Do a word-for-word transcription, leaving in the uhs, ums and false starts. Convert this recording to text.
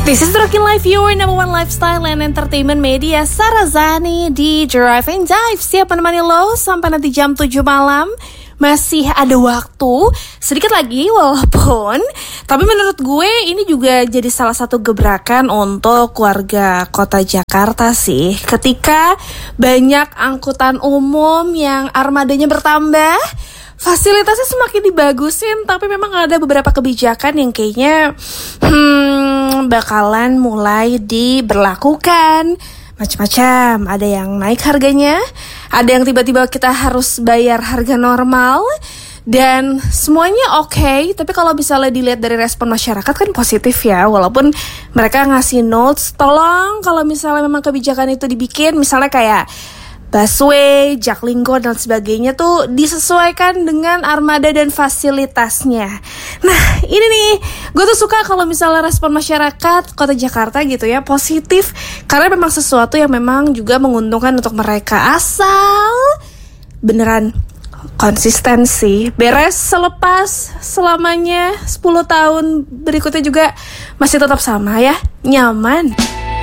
This is Rockin' Life, your number one lifestyle and entertainment media. Sarazani di Drive and Dive, siap menemani lo sampai nanti jam tujuh malam. Masih ada waktu sedikit lagi walaupun, tapi menurut gue ini juga jadi salah satu gebrakan untuk warga kota Jakarta sih. Ketika banyak angkutan umum yang armadanya bertambah, fasilitasnya semakin dibagusin, tapi memang ada beberapa kebijakan yang kayaknya hmm, bakalan mulai diberlakukan. Macam-macam, ada yang naik harganya, ada yang tiba-tiba kita harus bayar harga normal, dan semuanya oke, okay, tapi kalau misalnya dilihat dari respon masyarakat kan positif ya, walaupun mereka ngasih notes, tolong kalau misalnya memang kebijakan itu dibikin, misalnya kayak busway, Jaklingko dan sebagainya tuh disesuaikan dengan armada dan fasilitasnya. Nah ini nih, gue tuh suka kalau misalnya respon masyarakat kota Jakarta gitu ya positif, karena memang sesuatu yang memang juga menguntungkan untuk mereka, asal beneran konsistensi. Beres selepas selamanya sepuluh tahun berikutnya juga masih tetap sama ya, nyaman.